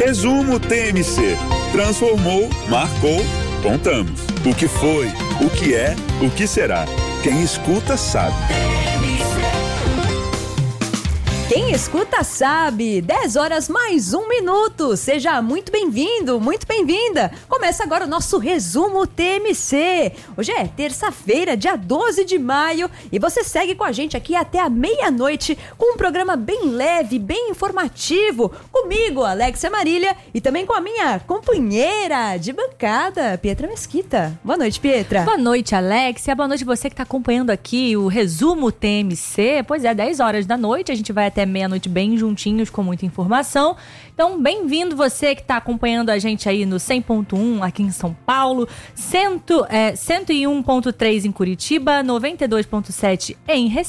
Resumo TMC. Transformou, marcou, contamos. O que foi, o que é, o que será. Quem escuta sabe. Quem escuta sabe, 10 horas mais 1 minuto. Seja muito bem-vindo, muito bem-vinda. Começa agora o nosso Resumo TMC. Hoje é terça-feira, dia 12 de maio, e você segue com a gente aqui até a meia-noite com um programa bem leve, bem informativo. Comigo, Alexia Marília, e também com a minha companheira de bancada, Pietra Mesquita. Boa noite, Pietra. Boa noite, Alexia. Boa noite você que está acompanhando aqui o Resumo TMC. Pois é, 10 horas da noite, a gente vai até meia-noite bem juntinhos com muita informação. Então, bem-vindo você que está acompanhando a gente aí no 100.1 aqui em São Paulo, 101.3 em Curitiba, 92.7 em Recife.